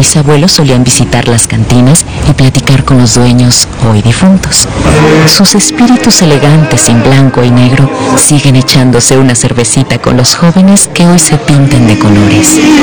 mis abuelos solían visitar las cantinas y platicar con los dueños hoy difuntos. Sus espíritus elegantes en blanco y negro siguen echándose una cervecita con los jóvenes que hoy se pintan de colores.